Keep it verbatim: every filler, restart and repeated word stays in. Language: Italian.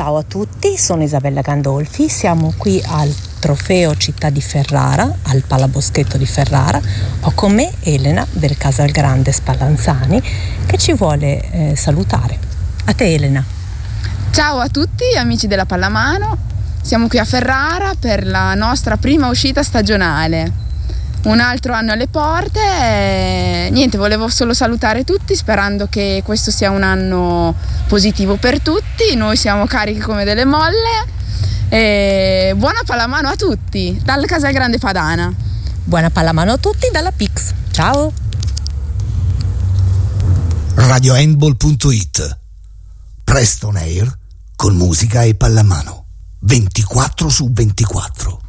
Ciao a tutti, sono Isabella Gandolfi, siamo qui al Trofeo Città di Ferrara, al Palaboschetto di Ferrara. Ho con me Elena del Casalgrande Spallanzani che ci vuole eh, salutare. A te Elena. Ciao a tutti amici della Pallamano, siamo qui a Ferrara per la nostra prima uscita stagionale. Un altro anno alle porte e niente, volevo solo salutare tutti sperando che questo sia un anno positivo per tutti. Noi siamo carichi come delle molle e buona pallamano a tutti dal Casalgrande Padana. Buona pallamano a tutti dalla Pix. Ciao. radio handball punto it. Presto on air con musica e pallamano ventiquattro su ventiquattro.